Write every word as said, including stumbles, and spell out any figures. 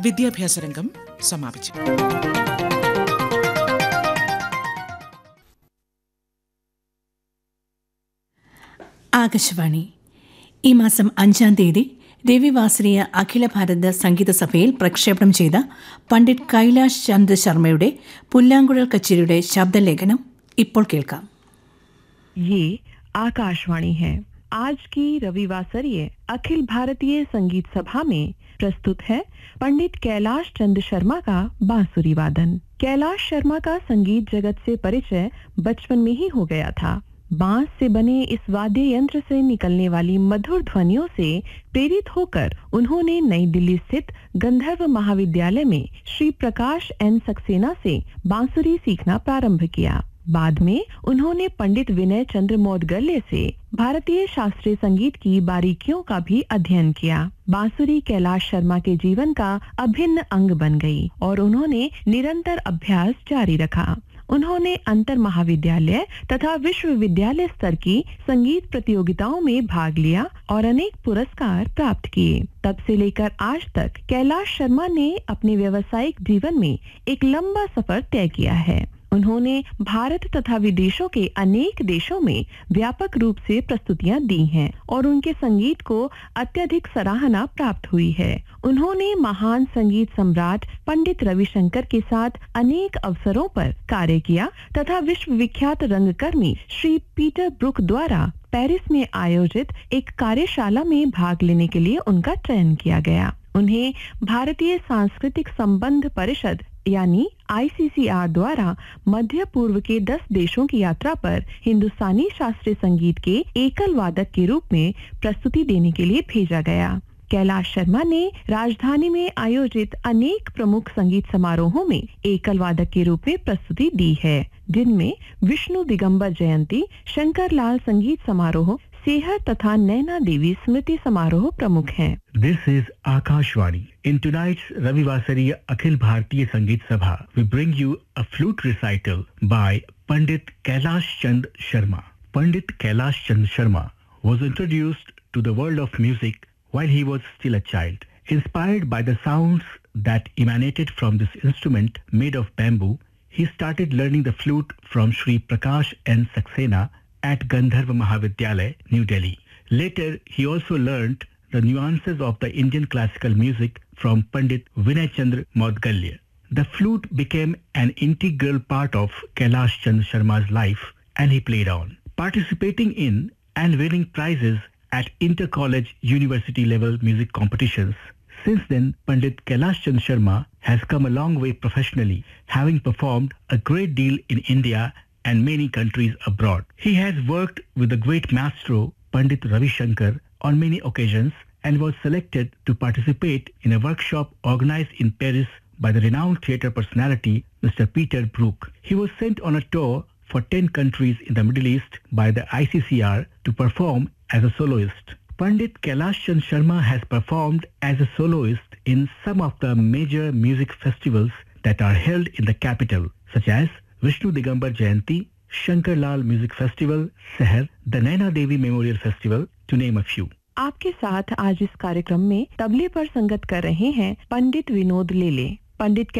വിദ്യാഭ്യാസ രംഗം സമാപിച്ചു. ആകാശവാണി. ഈ മാസം അഞ്ചാം തീയതി രവിവാസരീയ അഖില ഭാരത സംഗീത സഭയിൽ പ്രക്ഷേപണം ചെയ്ത പണ്ഡിറ്റ് കൈലാഷ് ചന്ദ്ര ശർമ്മയുടെ പുല്ലാങ്കുഴൽ കച്ചേരിയുടെ ശബ്ദലേഖനം ഇപ്പോൾ കേൾക്കാം. ये आकाशवाणी है. आज की रविवासरीय अखिल भारतीय संगीत सभा में प्रस्तुत है पंडित कैलाश चंद्र शर्मा का बांसुरी वादन. कैलाश शर्मा का संगीत जगत से परिचय बचपन में ही हो गया था. बांस से बने इस वाद्य यंत्र से निकलने वाली मधुर ध्वनियों से प्रेरित होकर उन्होंने नई दिल्ली स्थित गंधर्व महाविद्यालय में श्री प्रकाश एन सक्सेना से बांसुरी सीखना प्रारंभ किया. बाद में उन्होंने पंडित विनय चंद्र मोदगल्य से भारतीय शास्त्रीय संगीत की बारीकियों का भी अध्ययन किया. बांसुरी कैलाश शर्मा के जीवन का अभिन्न अंग बन गई और उन्होंने निरंतर अभ्यास जारी रखा. उन्होंने अंतर महाविद्यालय तथा विश्वविद्यालय स्तर की संगीत प्रतियोगिताओं में भाग लिया और अनेक पुरस्कार प्राप्त किए. तब से लेकर आज तक कैलाश शर्मा ने अपने व्यावसायिक जीवन में एक लंबा सफर तय किया है. उन्होंने भारत तथा विदेशों के अनेक देशों में व्यापक रूप से प्रस्तुतियां दी हैं और उनके संगीत को अत्यधिक सराहना प्राप्त हुई है. उन्होंने महान संगीत सम्राट पंडित रविशंकर के साथ अनेक अवसरों पर कार्य किया तथा विश्व विख्यात रंगकर्मी श्री पीटर ब्रुक द्वारा पेरिस में आयोजित एक कार्यशाला में भाग लेने के लिए उनका चयन किया गया. उन्हें भारतीय सांस्कृतिक संबंध परिषद यानी आई सी सी आर द्वारा मध्य पूर्व के दस देशों की यात्रा पर हिंदुस्तानी शास्त्रीय संगीत के एकल वादक के रूप में प्रस्तुति देने के लिए भेजा गया. कैलाश शर्मा ने राजधानी में आयोजित अनेक प्रमुख संगीत समारोहों में एकल वादक के रूप में प्रस्तुति दी है, जिनमें विष्णु दिगंबर जयंती, शंकर लाल संगीत समारोह, सेहर तथा नैना देवी स्मृति समारोह प्रमुख हैं. This is Akashvani. In tonight's Ravivasariya Akhil Bharatiya Sangeet Sabha, we bring you a flute recital by Pandit Kailash Chand Sharma. Pandit Kailash Chand Sharma was introduced to the world of music while he was still a child. Inspired by the sounds that emanated from this instrument made of bamboo, he started learning the flute from Shri Prakash N. Saxena at Gandharva Mahavidyalaya, New Delhi. Later, he also learnt the nuances of the Indian classical music from Pandit Vinay Chandra Moudgalya. The flute became an integral part of Kailash Chand Sharma's life and he played on, participating in and winning prizes at inter-college university level music competitions. Since then, Pandit Kailash Chand Sharma has come a long way professionally, having performed a great deal in India and many countries abroad. He has worked with the great maestro Pandit Ravi Shankar on many occasions and was selected to participate in a workshop organized in Paris by the renowned theatre personality Mister Peter Brook. He was sent on a tour for ten countries in the Middle East by the I C C R to perform as a soloist. Pandit Kailash Chand Sharma has performed as a soloist in some of the major music festivals that are held in the capital, such as Vishnu Digambar Jayanti, Shankar Lal Music Festival, Seher, the Naina Devi Memorial Festival, to name a few. आपके साथ आज इस कार्यक्रम में तबले पर संगत कर रहे हैं पंडित विनोद लेले. पंडित